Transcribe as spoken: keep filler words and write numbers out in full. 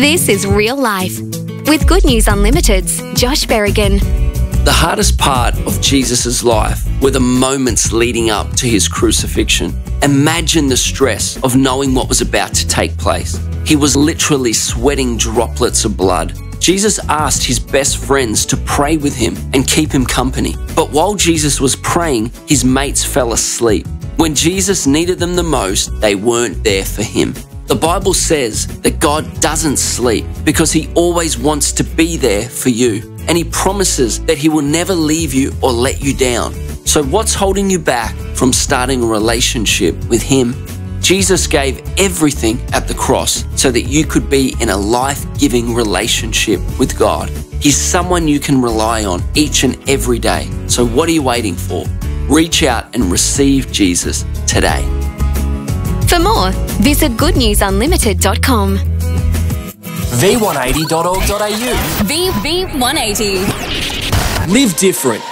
This is Real Life with Good News Unlimited's Josh Berrigan. The hardest part of Jesus' life were the moments leading up to his crucifixion. Imagine the stress of knowing what was about to take place. He was literally sweating droplets of blood. Jesus asked his best friends to pray with him and keep him company. But while Jesus was praying, his mates fell asleep. When Jesus needed them the most, they weren't there for him. The Bible says that God doesn't sleep because he always wants to be there for you. And he promises that he will never leave you or let you down. So what's holding you back from starting a relationship with him? Jesus gave everything at the cross so that you could be in a life-giving relationship with God. He's someone you can rely on each and every day. So what are you waiting for? Reach out and receive Jesus today. For more, visit good news unlimited dot com. v one eighty dot org dot a u. V V one eighty. Live different.